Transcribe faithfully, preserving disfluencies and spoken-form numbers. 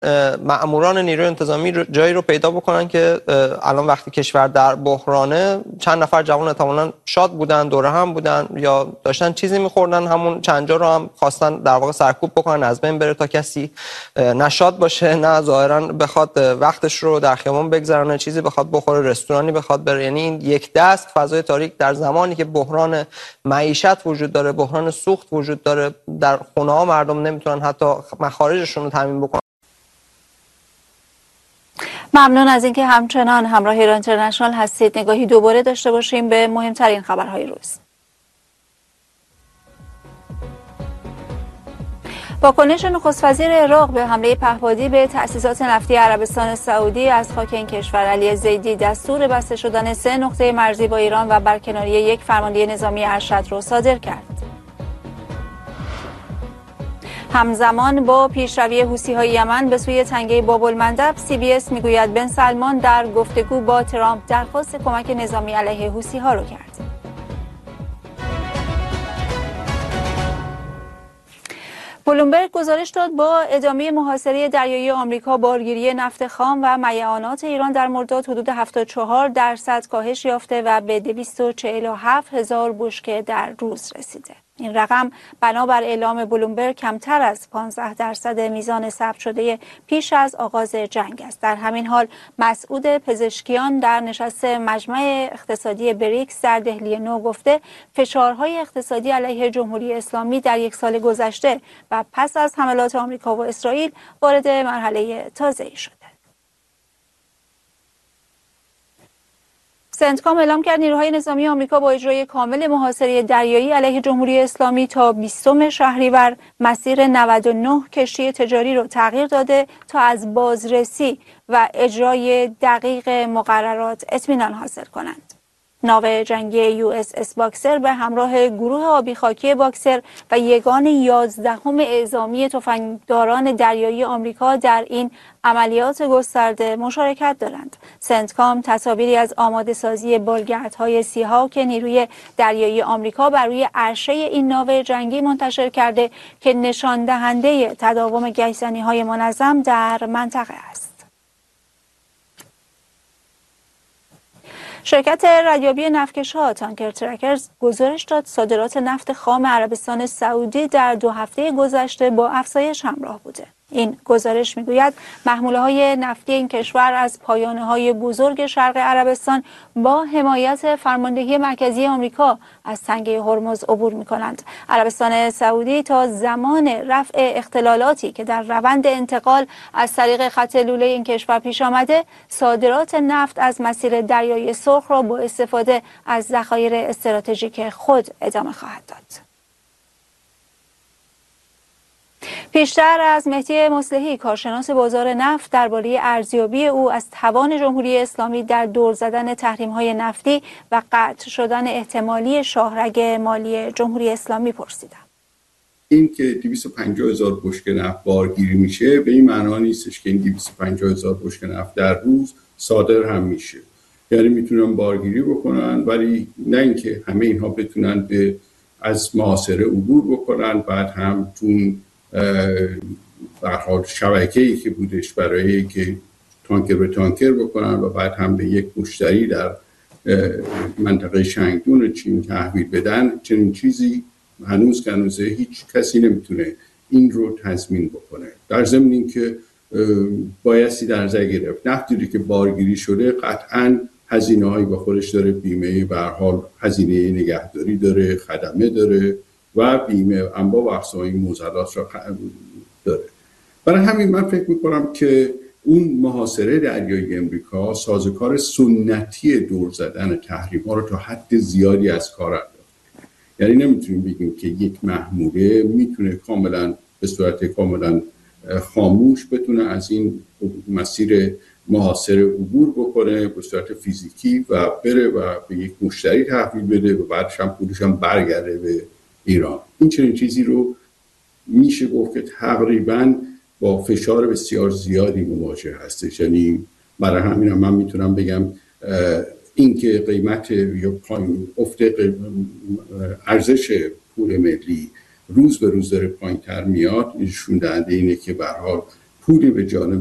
مأموران نیروی انتظامی جایی رو پیدا بکنن که الان وقتی کشور در بحرانه چند نفر جوان احتمالاً شاد بودن، دوره هم بودن یا داشتن چیزی می‌خوردن، همون چند جا رو هم خواستن در واقع سرکوب بکنن از بین بره تا کسی نه شاد باشه نه ظاهراً بخواد وقتش رو در خیابان بگذرونه، چیزی بخواد بخوره، رستورانی بخواد بره. یعنی این یک دست فضای تاریک در زمانی که بحران معیشت وجود داره، بحران سوخت وجود داره، در خونه‌ها مردم نمیتونن حتی مخارجشون رو تامین بکنن. ممنون از اینکه همچنان همراه ایران اینترنشنال هستید. نگاهی دوباره داشته باشیم به مهمترین خبرهای روز. واکنش نخست وزیر عراق به حمله پهپادی به تأسیسات نفتی عربستان سعودی از خاک این کشور علی زیدی دستور بسته شدن سه نقطه مرزی با ایران و برکناری یک فرمانده نظامی ارشد را صادر کرد. همزمان با پیشروی حوثی‌های یمن به سوی تنگه باب المندب، سی بی اس میگوید بن سلمان در گفتگو با ترامپ درخواست کمک نظامی علیه حوثی‌ها را کرد. بلومبرگ گزارش داد با ادامه محاصره دریایی آمریکا بارگیری نفت خام و میعانات ایران در مرداد حدود هفتاد و چهار درصد کاهش یافته و به دویست و چهل و هفت هزار بشکه در روز رسیده. این رقم بنابر اعلام بلومبرگ کمتر از پانزده درصد میزان ثبت شده پیش از آغاز جنگ است. در همین حال مسعود پزشکیان در نشست مجمع اقتصادی بریکس در دهلی نو گفته فشارهای اقتصادی علیه جمهوری اسلامی در یک سال گذشته و پس از حملات آمریکا و اسرائیل وارد مرحله تازه‌ای شده. سنتکام اعلام کرد نیروهای نظامی آمریکا با اجرای کامل محاصره دریایی علیه جمهوری اسلامی تا بیستم شهریور مسیر نود و نه کشتی تجاری را تغییر داده تا از بازرسی و اجرای دقیق مقررات اطمینان حاصل کنند. ناو جنگی یو اس اس باکسر به همراه گروه آبی خاکی باکسر و یگان یازدهم اعزامی تفنگداران دریایی آمریکا در این عملیات گسترده مشارکت دارند. سنتکام تصاویری از آماده سازی بالگردهای سیهاک نیروی دریایی آمریکا بر روی عرشه این ناو جنگی منتشر کرده که نشان دهنده تداوم گشتنی‌های منظم در منطقه است. شرکت ردیابی نفتکش‌ها تانکر ترکرز گزارش داد صادرات نفت خام عربستان سعودی در دو هفته گذشته با افزایش همراه بوده. این گزارش میگوید محموله‌های نفتی این کشور از پایانه‌های بزرگ شرق عربستان با حمایت فرماندهی مرکزی آمریکا از تنگه هرمز عبور می‌کنند. عربستان سعودی تا زمان رفع اختلالاتی که در روند انتقال از طریق خط لوله این کشور پیش آمده، صادرات نفت از مسیر دریای سرخ را با استفاده از ذخایر استراتژیک خود ادامه خواهد داد. پیشتر از مهدی مصلحی کارشناس بازار نفت درباره ارزیابی او از توان جمهوری اسلامی در دور زدن تحریم‌های نفتی و قطع شدن احتمالی شاهرگ مالی جمهوری اسلامی پرسیدم. این که دویست و پنجاه هزار بشکه نفت بارگیری میشه به این معنا نیستش که این دویست و پنجاه هزار بشکه نفت در روز صادر هم میشه. یعنی میتونن بارگیری بکنن ولی نه اینکه همه اینها بتونن به از محاصره عبور بکنن. بعد هم چون به هر حال شبکه‌ای که بودش برای که تانکر به تانکر بکنن و بعد هم به یک مشتری در منطقه شنگدون چین تحویل بدن، چنین چیزی هنوز که هنوزه هیچ کسی نمیتونه این رو تضمین بکنه. در ضمن این که بایستی در نظر گرفت نفتی که بارگیری شده قطعاً هزینه‌هایی با خودش داره، بیمه به هر حال هزینه نگهداری داره، خدمه داره و بیمه انواع و اقسام موزلات را داره. برای همین من فکر میکنم که اون محاصره دریایی امریکا سازوکار سنتی دور زدن تحریم ها رو تا حد زیادی از کار انداخته. یعنی نمیتونیم بگیم که یک محموله میتونه کاملا به صورت کاملا خاموش بتونه از این مسیر محاصره عبور بکنه به صورت فیزیکی و بره و به یک مشتری تحویل بده و بعدش هم پولش هم برگرده به ایران. این چنین چیزی رو میشه گفت که تقریباً با فشار بسیار زیادی مواجه هستش. یعنی برای همین هم من میتونم بگم این که قیمت یا پایین افت ارزش پول ملی روز به روز داره پایین‌تر میاد، نشون دهنده اینه که به هر حال پولی به جانب